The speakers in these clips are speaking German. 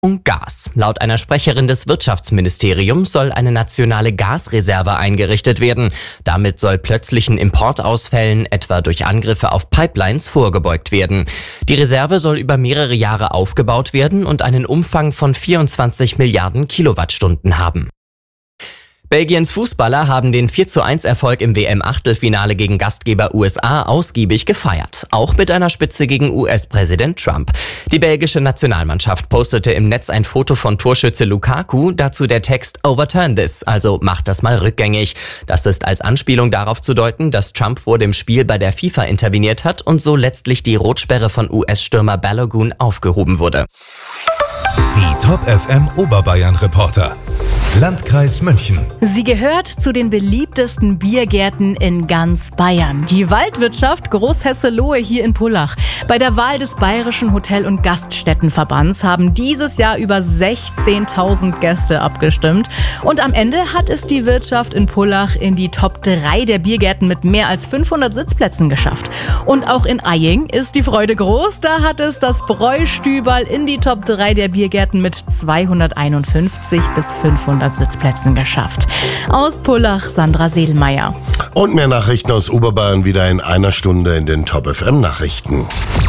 Gas. Laut einer Sprecherin des Wirtschaftsministeriums soll eine nationale Gasreserve eingerichtet werden. Damit soll plötzlichen Importausfällen, etwa durch Angriffe auf Pipelines, vorgebeugt werden. Die Reserve soll über mehrere Jahre aufgebaut werden und einen Umfang von 24 Milliarden Kilowattstunden haben. Belgiens Fußballer haben den 4:1-Erfolg im WM-Achtelfinale gegen Gastgeber USA ausgiebig gefeiert. Auch mit einer Spitze gegen US-Präsident Trump. Die belgische Nationalmannschaft postete im Netz ein Foto von Torschütze Lukaku, dazu der Text "Overturn this", also "Macht das mal rückgängig". Das ist als Anspielung darauf zu deuten, dass Trump vor dem Spiel bei der FIFA interveniert hat und so letztlich die Rotsperre von US-Stürmer Balogun aufgehoben wurde. Die Top FM Oberbayern-Reporter. Landkreis München. Sie gehört zu den beliebtesten Biergärten in ganz Bayern. Die Waldwirtschaft Großhesselohe hier in Pullach. Bei der Wahl des Bayerischen Hotel- und Gaststättenverbands haben dieses Jahr über 16.000 Gäste abgestimmt. Und am Ende hat es die Wirtschaft in Pullach in die Top 3 der Biergärten mit mehr als 500 Sitzplätzen geschafft. Und auch in Eying ist die Freude groß. Da hat es das Bräustüberl in die Top 3 der Biergärten mit 251 bis 500 Sitzplätzen geschafft. Aus Pullach, Sandra Sedelmeier. Und mehr Nachrichten aus Oberbayern wieder in einer Stunde in den Top FM Nachrichten.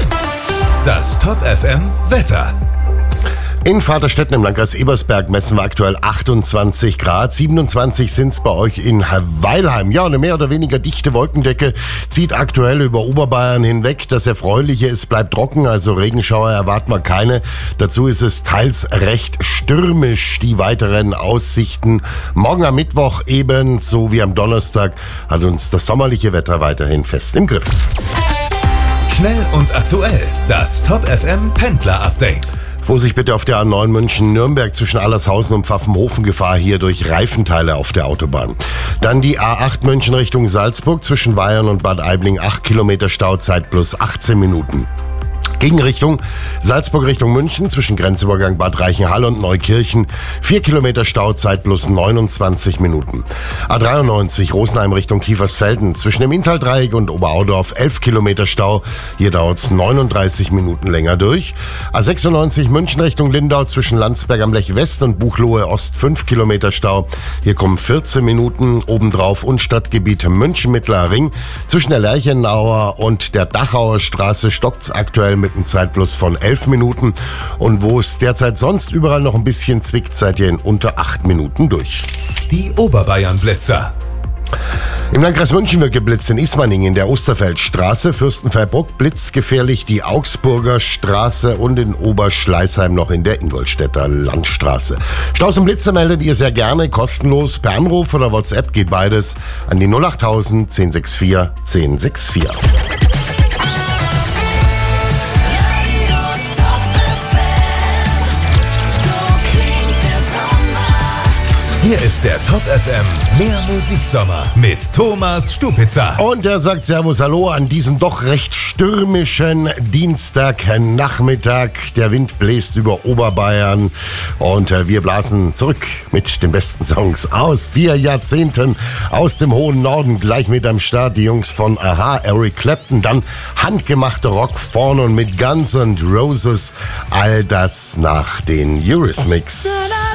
Das Top FM Wetter. In Vaterstetten im Landkreis Ebersberg messen wir aktuell 28 Grad. 27 sind es bei euch in Weilheim. Ja, eine mehr oder weniger dichte Wolkendecke zieht aktuell über Oberbayern hinweg. Das Erfreuliche, es bleibt trocken, also Regenschauer erwarten wir keine. Dazu ist es teils recht stürmisch, die weiteren Aussichten. Morgen am Mittwoch ebenso wie am Donnerstag hat uns das sommerliche Wetter weiterhin fest im Griff. Schnell und aktuell, das Top FM Pendler Update. Vorsicht bitte auf der A9 München-Nürnberg zwischen Allershausen und Pfaffenhofen, Gefahr hier durch Reifenteile auf der Autobahn. Dann die A8 München Richtung Salzburg zwischen Weyern und Bad Aibling, 8 Kilometer Stauzeit plus 18 Minuten. Gegenrichtung Salzburg Richtung München zwischen Grenzübergang Bad Reichenhall und Neukirchen 4 Kilometer Stauzeit plus 29 Minuten. A93 Rosenheim Richtung Kiefersfelden zwischen dem Inntal-Dreieck und Oberaudorf 11 Kilometer Stau. Hier dauert es 39 Minuten länger durch. A96 München Richtung Lindau zwischen Landsberg am Lech West und Buchloe Ost 5 Kilometer Stau. Hier kommen 14 Minuten obendrauf und Stadtgebiet München Mittlerer Ring. Zwischen der Lerchenauer und der Dachauer Straße stockt es aktuell mit einem Zeitplus von 11 Minuten. Und wo es derzeit sonst überall noch ein bisschen zwickt, seid ihr in unter 8 Minuten durch. Die Oberbayern-Blitzer. Im Landkreis München wird geblitzt in Ismaning in der Osterfeldstraße, Fürstenfeldbruck blitzgefährlich die Augsburger Straße und in Oberschleißheim noch in der Ingolstädter Landstraße. Staus und Blitze meldet ihr sehr gerne, kostenlos per Anruf oder WhatsApp geht beides an die 08000 1064 1064. Hier ist der Top FM Mehr Musiksommer mit Thomas Stupitzer. Und er sagt Servus, hallo an diesem doch recht stürmischen Dienstagnachmittag. Der Wind bläst über Oberbayern und wir blasen zurück mit den besten Songs aus 4 Jahrzehnten aus dem hohen Norden. Gleich mit am Start die Jungs von Aha, Eric Clapton, dann handgemachte Rock vorne und mit Guns N' Roses. All das nach den Eurythmics.